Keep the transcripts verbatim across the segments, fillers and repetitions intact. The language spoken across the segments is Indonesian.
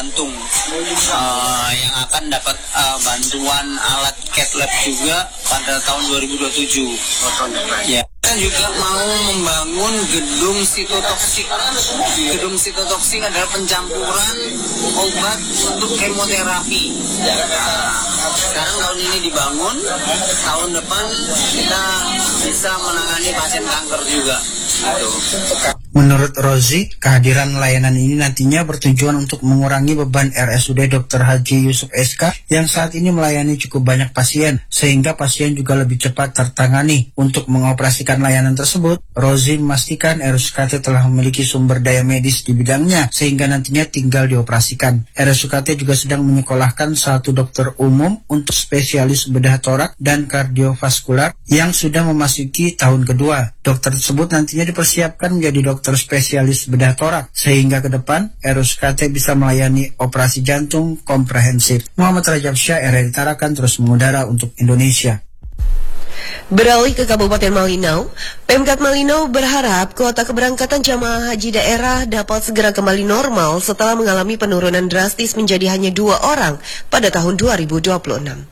jantung uh, yang akan dapat uh, bantuan alat cath lab juga pada tahun dua ribu dua puluh tujuh. Ya. Kita juga mau membangun gedung sitotoksik. Gedung sitotoksik adalah pencampuran obat untuk kemoterapi. Nah, sekarang tahun ini dibangun, tahun depan kita bisa menangani pasien kanker juga. Gitu. Menurut Rozi, kehadiran layanan ini nantinya bertujuan untuk mengurangi beban R S U D Dokter Haji Yusuf S K yang saat ini melayani cukup banyak pasien, sehingga pasien juga lebih cepat tertangani. Untuk mengoperasikan layanan tersebut, Rozi memastikan R S U K T telah memiliki sumber daya medis di bidangnya, sehingga nantinya tinggal dioperasikan. R S U K T juga sedang menyekolahkan satu dokter umum untuk spesialis bedah torak dan kardiovaskular yang sudah memasuki tahun kedua. Dokter tersebut nantinya dipersiapkan menjadi dokter dokter spesialis bedah torak, sehingga ke depan R S U K T bisa melayani operasi jantung komprehensif. Muhammad Rajab Syah, R R I Tarakan, terus mengudara untuk Indonesia. Beralih ke Kabupaten Malinau, Pemkab Malinau berharap kuota keberangkatan jamaah haji daerah dapat segera kembali normal setelah mengalami penurunan drastis menjadi hanya dua orang pada tahun dua ribu dua puluh enam.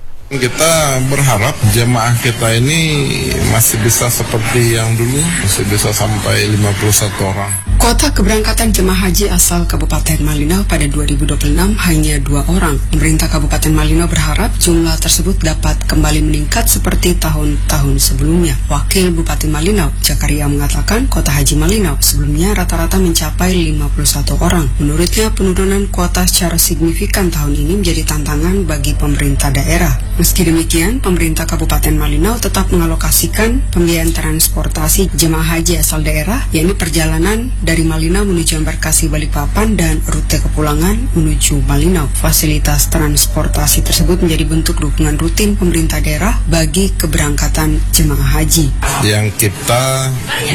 Kita berharap jemaah kita ini masih bisa seperti yang dulu, masih bisa sampai lima puluh satu orang. Kuota keberangkatan jemaah haji asal Kabupaten Malinau pada dua ribu dua puluh enam hanya dua orang. Pemerintah Kabupaten Malinau berharap jumlah tersebut dapat kembali meningkat seperti tahun-tahun sebelumnya. Wakil Bupati Malinau, Jakaria, mengatakan kuota haji Malinau sebelumnya rata-rata mencapai lima puluh satu orang. Menurutnya, penurunan kuota secara signifikan tahun ini menjadi tantangan bagi pemerintah daerah. Meski demikian, pemerintah Kabupaten Malinau tetap mengalokasikan pembiayaan transportasi jemaah haji asal daerah, yakni perjalanan dari Malinau menuju Embarkasi Balikpapan dan rute kepulangan menuju Malinau. Fasilitas transportasi tersebut menjadi bentuk dukungan rutin pemerintah daerah bagi keberangkatan jemaah haji. Yang kita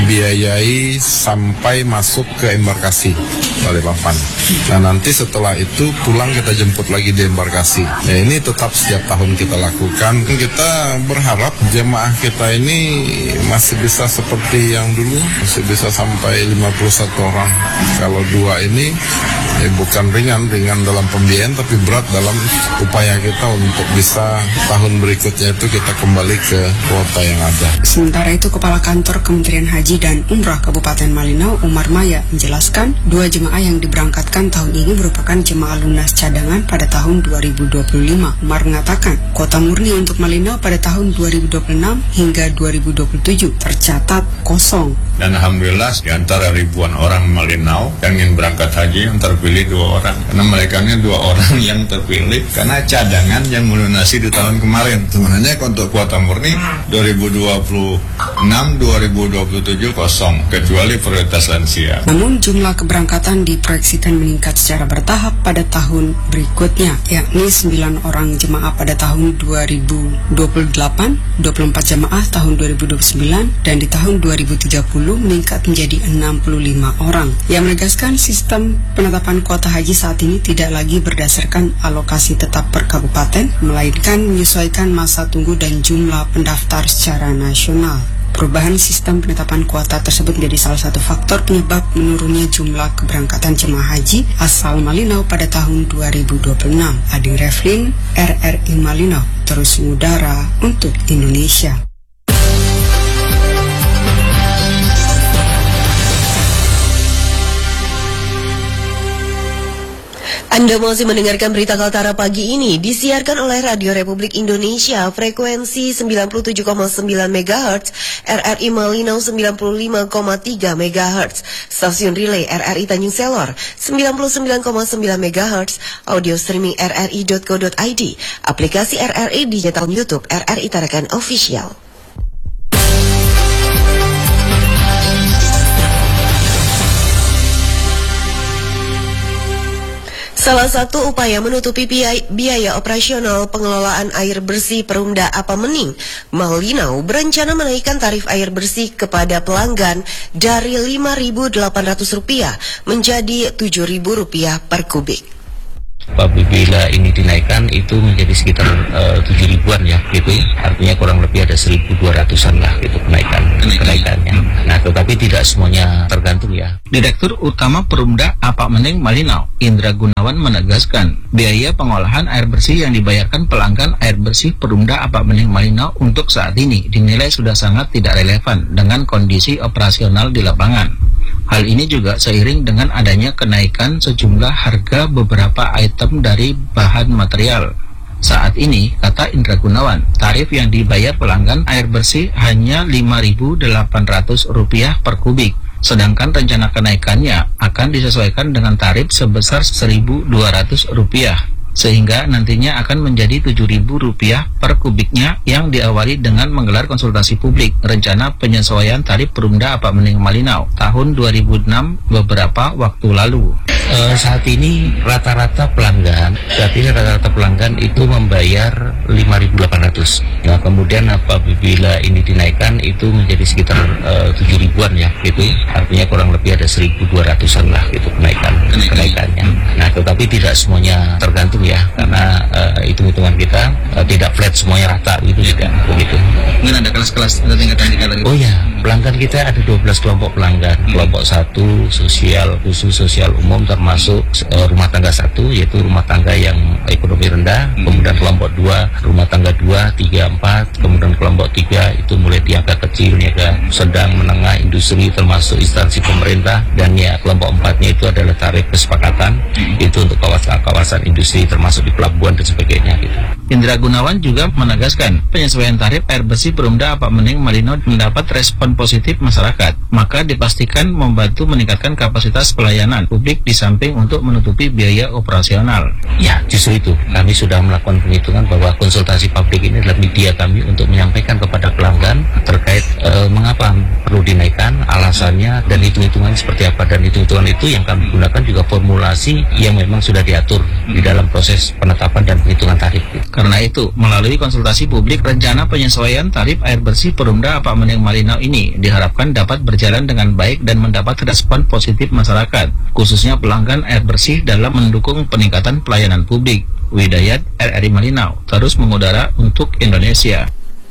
biayai sampai masuk ke Embarkasi Balikpapan. Nah, nanti setelah itu pulang kita jemput lagi di Embarkasi. Ya, ini tetap setiap tahun kita lakukan. Kita berharap jemaah kita ini masih bisa seperti yang dulu, masih bisa sampai lima puluh satu orang. Kalau dua ini ya bukan ringan, ringan dalam pembiayaan, tapi berat dalam upaya kita untuk bisa tahun berikutnya itu kita kembali ke kuota yang ada. Sementara itu, Kepala Kantor Kementerian Haji dan Umrah Kabupaten Malinau, Umar Maya, menjelaskan dua jemaah yang diberangkatkan tahun ini merupakan jemaah lunas cadangan pada tahun dua ribu dua puluh lima. Umar mengatakan kuota murni untuk Malinau pada tahun dua ribu dua puluh enam hingga dua ribu dua puluh tujuh tercatat kosong. Dan Alhamdulillah di antara ribuan orang Malinau yang ingin berangkat haji yang terpilih dua orang. Karena mereka ini dua orang yang terpilih karena cadangan yang melunasi di tahun kemarin. Sebenarnya untuk kuota murni dua ribu dua puluh enam dua ribu dua puluh tujuh kosong, kecuali prioritas lansia. Namun jumlah keberangkatan diproyeksikan meningkat secara bertahap pada tahun berikutnya, yakni sembilan orang jemaah pada tahun dua ribu dua puluh delapan, dua puluh empat jemaah tahun dua ribu dua puluh sembilan, dan di tahun dua ribu tiga puluh meningkat menjadi enam puluh lima orang. Yang menegaskan sistem penetapan kuota haji saat ini tidak lagi berdasarkan alokasi tetap per kabupaten, melainkan menyesuaikan masa tunggu dan jumlah pendaftar secara nasional. Perubahan sistem penetapan kuota tersebut menjadi salah satu faktor penyebab menurunnya jumlah keberangkatan jemaah haji asal Malinau pada tahun dua ribu dua puluh enam. Adi Reflin, R R I Malinau, terus mengudara untuk Indonesia. Anda masih mendengarkan berita Kaltara pagi ini, disiarkan oleh Radio Republik Indonesia, frekuensi sembilan puluh tujuh koma sembilan megahertz, R R I Malinau sembilan puluh lima koma tiga megahertz, stasiun relay R R I Tanjung Selor sembilan puluh sembilan koma sembilan megahertz, audio streaming r r i dot co dot i d, aplikasi R R I digital YouTube R R I Tarakan Official. Salah satu upaya menutupi biaya, biaya operasional pengelolaan air bersih Perumda Apamening, Malinau berencana menaikkan tarif air bersih kepada pelanggan dari lima ribu delapan ratus rupiah menjadi tujuh ribu rupiah per kubik. Apabila ini dinaikkan itu menjadi sekitar uh, tujuh ribuan ya gitu, artinya kurang lebih ada seribu dua ratusan lah gitu kenaikan kenaikannya. Nah, tetapi tidak semuanya tergantung ya. Direktur Utama Perumda Apakmeneng Malinau, Indra Gunawan menegaskan, biaya pengolahan air bersih yang dibayarkan pelanggan air bersih Perumda Apakmeneng Malinau untuk saat ini dinilai sudah sangat tidak relevan dengan kondisi operasional di lapangan. Hal ini juga seiring dengan adanya kenaikan sejumlah harga beberapa item dari bahan material. Saat ini, kata Indra Gunawan, tarif yang dibayar pelanggan air bersih hanya lima ribu delapan ratus rupiah per kubik. Sedangkan rencana kenaikannya akan disesuaikan dengan tarif sebesar seribu dua ratus rupiah. Sehingga nantinya akan menjadi tujuh ribu rupiah per kubiknya yang diawali dengan menggelar konsultasi publik rencana penyesuaian tarif Perumda Apakmeneng Malinau tahun dua ribu enam beberapa waktu lalu. Uh, saat ini rata-rata pelanggan, saat ini rata-rata pelanggan itu membayar lima ribu delapan ratus. Nah, kemudian apabila ini dinaikkan itu menjadi sekitar uh, tujuh ribuan ya gitu. Artinya kurang lebih ada seribu dua ratusan lah gitu kenaikan kenaikannya. Nah, tetapi tidak semuanya tergantung ya, karena uh, hitung-hitungan kita uh, tidak flat semuanya rata gitu tidak begitu. Mungkin ada kelas-kelas, ada tingkatan-tingkatan lagi. Oh ya, pelanggan kita ada dua belas kelompok pelanggan. Hmm. Kelompok satu sosial khusus sosial umum termasuk uh, rumah tangga satu yaitu rumah tangga yang ekonomi rendah. Hmm. Kemudian kelompok dua rumah tangga dua, tiga, empat. Kemudian kelompok tiga itu mulai niaga kecil, niaga sedang, menengah, industri termasuk instansi pemerintah. Dan ya kelompok empatnya itu adalah tarif kesepakatan. Hmm. Itu untuk kawasan-kawasan industri termasuk di pelabuhan dan sebagainya gitu. Indra Gunawan juga menegaskan penyesuaian tarif air bersih Perumda Apakmeneng Malinau mendapat respon positif masyarakat, maka dipastikan membantu meningkatkan kapasitas pelayanan publik di samping untuk menutupi biaya operasional. Ya, justru itu kami sudah melakukan penghitungan bahwa konsultasi publik ini adalah media kami untuk menyampaikan kepada pelanggan terkait e, mengapa perlu dinaikkan, alasannya, dan hitung-hitungan seperti apa. Dan hitung-hitungan itu yang kami gunakan juga formulasi yang memang sudah diatur di dalam proses penetapan dan penghitungan tarif. Karena itu, melalui konsultasi publik, rencana penyesuaian tarif air bersih Perumda Apakmeneng Malinau ini diharapkan dapat berjalan dengan baik dan mendapat respon positif masyarakat, khususnya pelanggan air bersih dalam mendukung peningkatan pelayanan publik. Widayat R R I Malinau terus mengudara untuk Indonesia.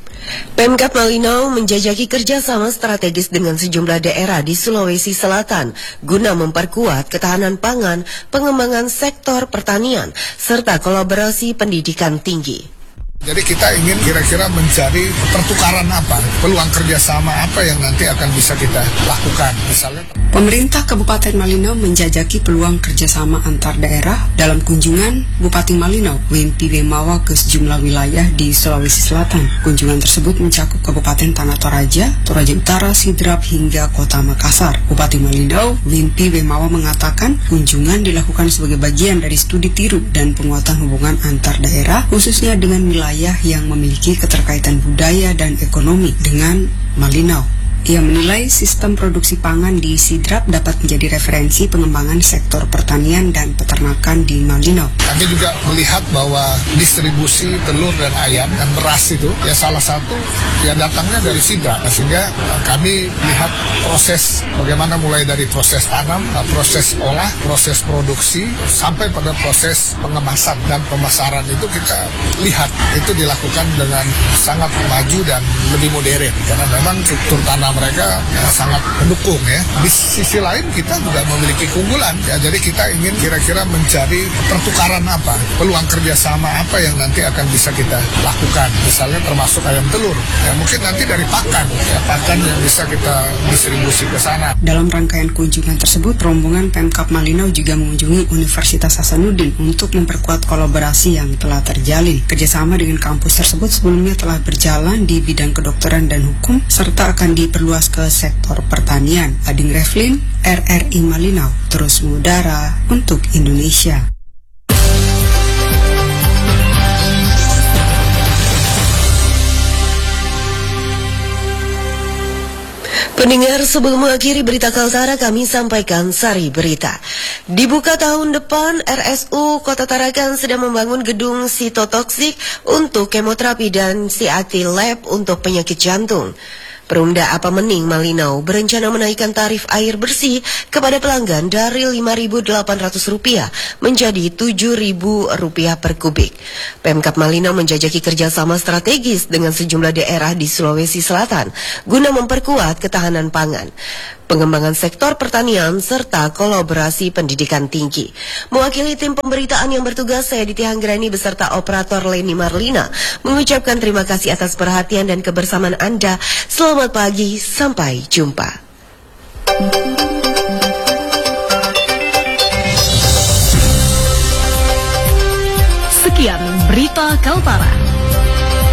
Pemkab Malinau menjajaki kerjasama strategis dengan sejumlah daerah di Sulawesi Selatan guna memperkuat ketahanan pangan, pengembangan sektor pertanian, serta kolaborasi pendidikan tinggi. Jadi kita ingin kira-kira mencari pertukaran apa, peluang kerjasama apa yang nanti akan bisa kita lakukan. Misalnya, pemerintah Kabupaten Malinau menjajaki peluang kerjasama antar daerah dalam kunjungan Bupati Malinau Wempi Wemawa ke sejumlah wilayah di Sulawesi Selatan. Kunjungan tersebut mencakup Kabupaten Tanah Toraja, Toraja Utara, Sidrap hingga Kota Makassar. Bupati Malinau Wempi Wemawa mengatakan kunjungan dilakukan sebagai bagian dari studi tiru dan penguatan hubungan antar daerah, khususnya dengan wilayah yang memiliki keterkaitan budaya dan ekonomi dengan Malinau. Ia menilai sistem produksi pangan di Sidrap dapat menjadi referensi pengembangan sektor pertanian dan peternakan di Malinau. Kami juga melihat bahwa distribusi telur dan ayam dan beras itu ya salah satu ya datangnya dari Sidrap. Sehingga kami lihat proses bagaimana mulai dari proses tanam, proses olah, proses produksi sampai pada proses pengemasan dan pemasaran itu kita lihat itu dilakukan dengan sangat maju dan lebih modern karena memang struktur tanam mereka ya, sangat mendukung ya. Di sisi lain kita juga memiliki keunggulan ya. Jadi kita ingin kira-kira mencari pertukaran apa, peluang kerjasama apa yang nanti akan bisa kita lakukan. Misalnya termasuk ayam telur. Ya mungkin nanti dari pakan, ya pakan yang bisa kita distribusi ke sana. Dalam rangkaian kunjungan tersebut, rombongan Pemkab Malinau juga mengunjungi Universitas Hasanuddin untuk memperkuat kolaborasi yang telah terjalin. Kerjasama dengan kampus tersebut sebelumnya telah berjalan di bidang kedokteran dan hukum serta akan diperluas luas ke sektor pertanian. Ading Reflin, R R I Malinau, terus mengudara untuk Indonesia. Pendengar, sebelum mengakhiri berita Kaltara, kami sampaikan sari berita. Dibuka tahun depan, R S U Kota Tarakan sedang membangun gedung sitotoksik untuk kemoterapi dan C A T lab untuk penyakit jantung. Perumda Apamening Malinau berencana menaikkan tarif air bersih kepada pelanggan dari lima ribu delapan ratus rupiah menjadi tujuh ribu rupiah per kubik. Pemkab Malinau menjajaki kerjasama strategis dengan sejumlah daerah di Sulawesi Selatan guna memperkuat ketahanan pangan, pengembangan sektor pertanian, serta kolaborasi pendidikan tinggi. Mewakili tim pemberitaan yang bertugas, saya Diti Hanggrani beserta operator Leni Marlina mengucapkan terima kasih atas perhatian dan kebersamaan Anda. Selamat pagi, sampai jumpa. Sekian Berita Kaltara.